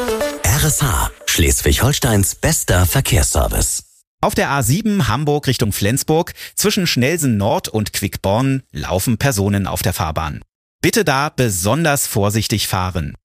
RSH, Schleswig-Holsteins bester Verkehrsservice. Auf der A7 Hamburg Richtung Flensburg zwischen Schnelsen Nord und Quickborn laufen Personen auf der Fahrbahn. Bitte da besonders vorsichtig fahren.